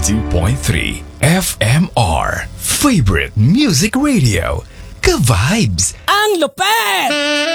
92.3 FMR. Favorite Music Radio. Ka-vibes! Ang lupet!